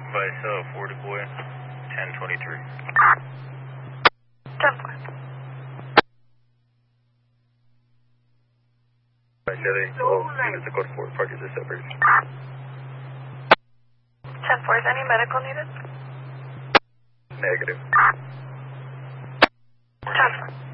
Vice 40 boy, 1023. 10-4. Vice 12 units of code 4, parties are separate. 10-4, is any medical needed? Negative. 10-4.